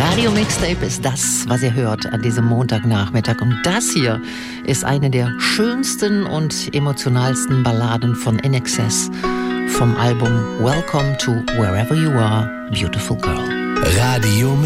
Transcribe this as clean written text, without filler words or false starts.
Radio Mixtape ist das, was ihr hört an diesem Montagnachmittag. Und das hier ist eine der schönsten und emotionalsten Balladen von INXS vom Album Welcome to Wherever You Are, Beautiful Girl. Radio